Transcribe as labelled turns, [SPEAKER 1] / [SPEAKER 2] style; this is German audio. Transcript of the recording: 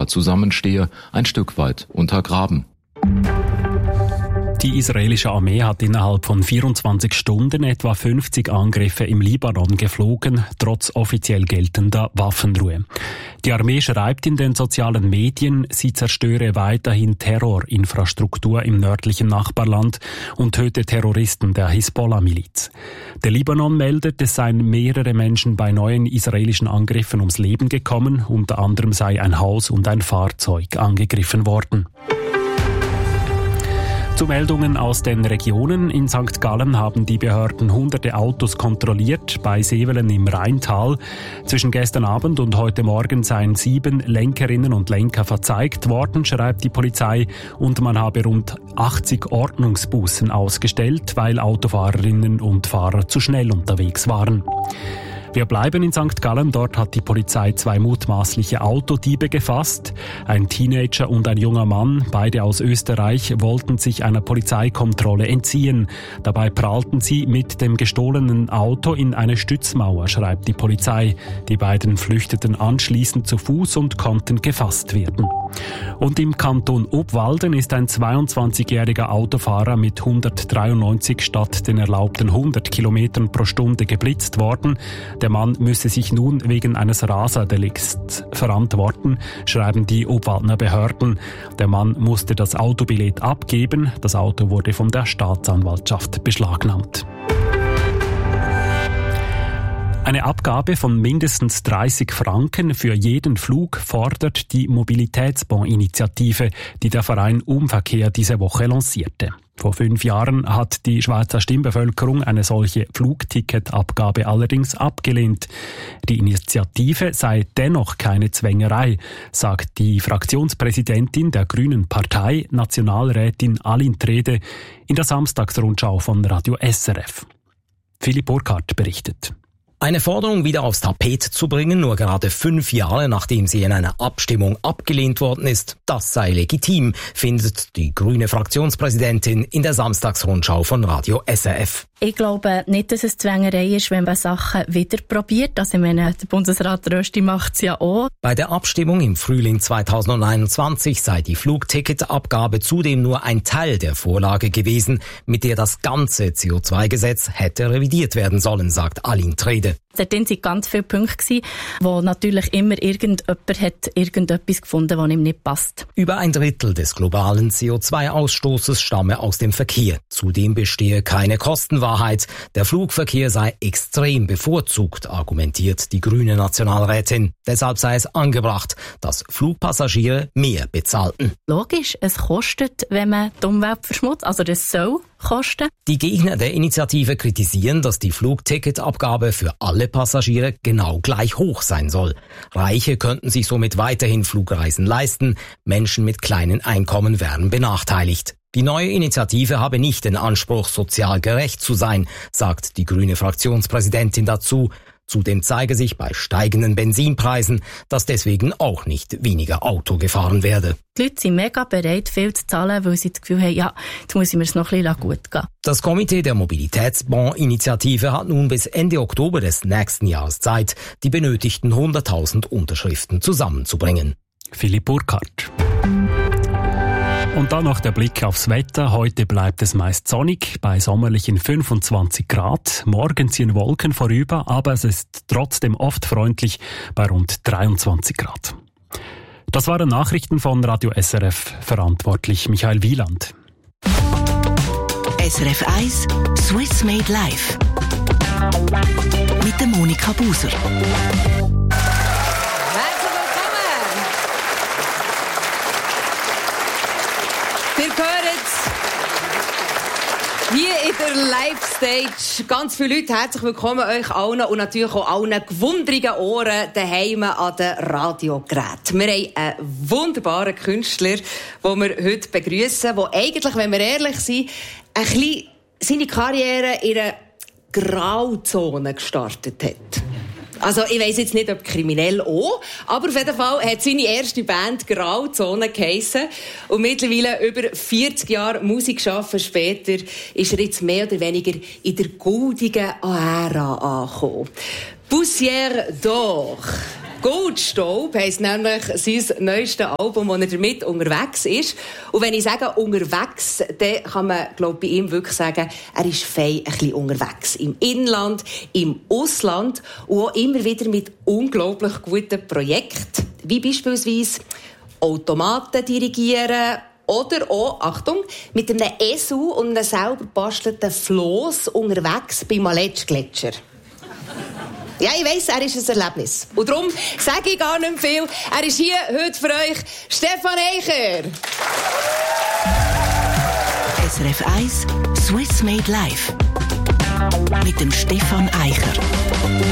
[SPEAKER 1] zusammenstehe, ein Stück weit untergraben.
[SPEAKER 2] Die israelische Armee hat innerhalb von 24 Stunden etwa 50 Angriffe im Libanon geflogen, trotz offiziell geltender Waffenruhe. Die Armee schreibt in den sozialen Medien, sie zerstöre weiterhin Terrorinfrastruktur im nördlichen Nachbarland und töte Terroristen der Hisbollah-Miliz. Der Libanon meldet, es seien mehrere Menschen bei neuen israelischen Angriffen ums Leben gekommen, unter anderem sei ein Haus und ein Fahrzeug angegriffen worden. Zu Meldungen aus den Regionen. In St. Gallen haben die Behörden hunderte Autos kontrolliert, bei Sevelen im Rheintal. Zwischen gestern Abend und heute Morgen seien 7 Lenkerinnen und Lenker verzeigt worden, schreibt die Polizei, und man habe rund 80 Ordnungsbußen ausgestellt, weil Autofahrerinnen und Fahrer zu schnell unterwegs waren. Wir bleiben in St. Gallen. Dort hat die Polizei 2 mutmaßliche Autodiebe gefasst. Ein Teenager und ein junger Mann, beide aus Österreich, wollten sich einer Polizeikontrolle entziehen. Dabei prallten sie mit dem gestohlenen Auto in eine Stützmauer, schreibt die Polizei. Die beiden flüchteten anschließend zu Fuß und konnten gefasst werden. Und im Kanton Obwalden ist ein 22-jähriger Autofahrer mit 193 statt den erlaubten 100 Kilometern pro Stunde geblitzt worden. Der Mann müsse sich nun wegen eines Raserdelikts verantworten, schreiben die Obwaldner Behörden. Der Mann musste das Autobillett abgeben. Das Auto wurde von der Staatsanwaltschaft beschlagnahmt. Eine Abgabe von mindestens 30 Franken für jeden Flug fordert die Mobilitätsbondinitiative, die der Verein Umverkehr diese Woche lancierte. Vor 5 Jahren hat die Schweizer Stimmbevölkerung eine solche Flugticketabgabe allerdings abgelehnt. Die Initiative sei dennoch keine Zwängerei, sagt die Fraktionspräsidentin der Grünen Partei, Nationalrätin Aline Trede, in der Samstagsrundschau von Radio SRF. Philipp Burkhardt berichtet.
[SPEAKER 3] Eine Forderung wieder aufs Tapet zu bringen, nur gerade 5 Jahre nachdem sie in einer Abstimmung abgelehnt worden ist, das sei legitim, findet die grüne Fraktionspräsidentin in der Samstagsrundschau von Radio SRF.
[SPEAKER 4] Ich glaube nicht, dass es Zwängerei ist, wenn man Sachen wieder probiert. Also ich meine, der Bundesrat Rösti macht es ja auch.
[SPEAKER 3] Bei der Abstimmung im Frühling 2021 sei die Flugticketabgabe zudem nur ein Teil der Vorlage gewesen, mit der das ganze CO2-Gesetz hätte revidiert werden sollen, sagt Aline Trede.
[SPEAKER 4] Dort waren ganz viele Punkte, wo natürlich immer irgendjemand hat irgendetwas gefunden, was ihm nicht passt.
[SPEAKER 3] Über 1/3 des globalen CO2-Ausstoßes stamme aus dem Verkehr. Zudem bestehe keine Kostenwahrheit. Der Flugverkehr sei extrem bevorzugt, argumentiert die grüne Nationalrätin. Deshalb sei es angebracht, dass Flugpassagiere mehr bezahlten.
[SPEAKER 4] Logisch, es kostet, wenn man die Umwelt verschmutzt. Also das soll kosten.
[SPEAKER 3] Die Gegner der Initiative kritisieren, dass die Flugticketabgabe für alle Passagiere genau gleich hoch sein soll. Reiche könnten sich somit weiterhin Flugreisen leisten, Menschen mit kleinen Einkommen wären benachteiligt. Die neue Initiative habe nicht den Anspruch, sozial gerecht zu sein, sagt die grüne Fraktionspräsidentin dazu. Zudem zeige sich bei steigenden Benzinpreisen, dass deswegen auch nicht weniger Auto gefahren werde.
[SPEAKER 4] Die Leute sind mega bereit, viel zu zahlen, weil sie das Gefühl haben, ja, jetzt muss ich mir es noch ein bisschen gut gehen.
[SPEAKER 3] Das Komitee der Mobilitätsbond-Initiative hat nun bis Ende Oktober des nächsten Jahres Zeit, die benötigten 100.000 Unterschriften zusammenzubringen.
[SPEAKER 2] Philipp Burkhardt. Und dann noch der Blick aufs Wetter. Heute bleibt es meist sonnig, bei sommerlichen 25 Grad. Morgen ziehen Wolken vorüber, aber es ist trotzdem oft freundlich bei rund 23 Grad. Das waren Nachrichten von Radio SRF, verantwortlich Michael Wieland.
[SPEAKER 5] SRF 1 Swiss Made Live mit der Monika Buser.
[SPEAKER 6] Wir hören hier in der Live-Stage ganz viele Leute. Herzlich willkommen euch allen und natürlich auch allen gewundrigen Ohren daheim an den Radiogeräten. Wir haben einen wunderbaren Künstler, den wir heute begrüßen, der eigentlich, wenn wir ehrlich sind, ein bisschen seine Karriere in einer Grauzone gestartet hat. Also, ich weiss jetzt nicht, ob kriminell auch, aber auf jeden Fall hat seine erste Band Grauzone geheissen. Und mittlerweile über 40 Jahre Musikschaffen später ist er jetzt mehr oder weniger in der goldigen Ära angekommen. Poussière d'Or. Goldstaub heisst nämlich sein neuestes Album, wo er damit unterwegs ist. Und wenn ich sage unterwegs, dann kann man, glaube ich, bei ihm wirklich sagen, er ist fein ein bisschen unterwegs. Im Inland, im Ausland und auch immer wieder mit unglaublich guten Projekten. Wie beispielsweise Automaten dirigieren oder auch, Achtung, mit einem Esel und einem selber bastelten Floß unterwegs beim Aletsch-Gletscher. Ja, ich weiss, er ist ein Erlebnis. Und darum sage ich gar nicht viel. Er ist hier heute für euch Stefan Eicher.
[SPEAKER 5] SRF 1 Swiss Made Live mit dem Stefan Eicher.